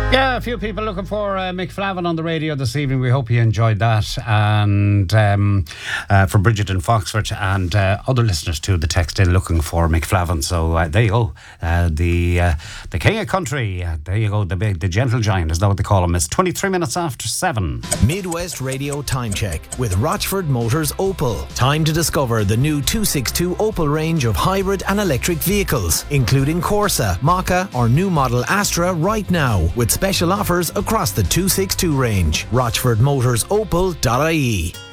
Yeah, a few people looking for Mick Flavin on the radio this evening. We hope you enjoyed that. And for Bridget in Foxford and other listeners too, the text in looking for Mick Flavin. So there you go. The King of Country. There you go. The gentle giant is that what they call him. It's 23 minutes after 7. Midwest Radio Time Check with Rochford Motors Opel. Time to discover the new 262 Opel range of hybrid and electric vehicles, including Corsa, Mokka or new model Astra right now, with special offers across the 262 range. RochfordMotorsOpel.ie.